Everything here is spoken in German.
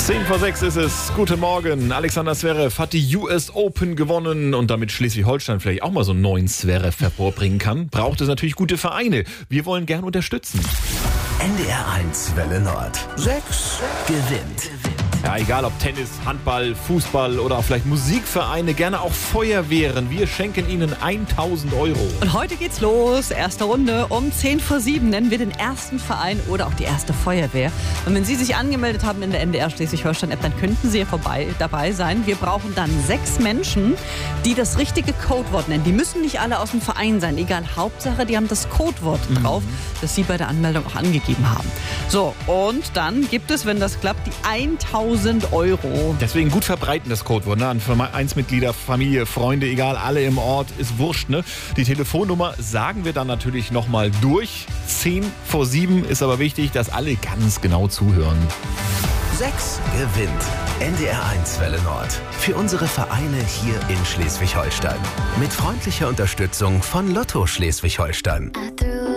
5:10 ist es. Guten Morgen. Alexander Zverev hat die US Open gewonnen und damit Schleswig-Holstein vielleicht auch mal so einen neuen Zverev hervorbringen kann, braucht es natürlich gute Vereine. Wir wollen gern unterstützen. NDR1 Welle Nord. 6 gewinnt. Ja, egal ob Tennis, Handball, Fußball oder auch vielleicht Musikvereine, gerne auch Feuerwehren. Wir schenken Ihnen 1.000 €. Und heute geht's los. Erste Runde. Um 6:10 nennen wir den ersten Verein oder auch die erste Feuerwehr. Und wenn Sie sich angemeldet haben in der NDR Schleswig-Holstein-App, dann könnten Sie dabei sein. Wir brauchen dann 6 Menschen, die das richtige Codewort nennen. Die müssen nicht alle aus dem Verein sein. Egal, Hauptsache, die haben das Codewort drauf, das Sie bei der Anmeldung auch angegeben haben. So, und dann gibt es, wenn das klappt, die 1.000 €. Deswegen gut verbreiten das Codewort, ne? An Vereinsmitglieder, Familie, Freunde, egal, alle im Ort, ist wurscht, ne? Die Telefonnummer sagen wir dann natürlich nochmal durch. 6:10 ist aber wichtig, dass alle ganz genau zuhören. 6 gewinnt. NDR1 Welle Nord. Für unsere Vereine hier in Schleswig-Holstein. Mit freundlicher Unterstützung von Lotto Schleswig-Holstein.